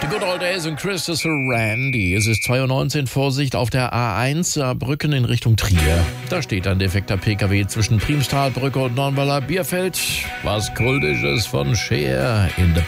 Good Old Days und Christopher Randy. Es ist 2:19 Uhr, Vorsicht auf der A1 Saarbrücken in Richtung Trier. Da steht ein defekter PKW zwischen Priemstalbrücke und Dornweiler Bierfeld. Was Kultisches von Cher in the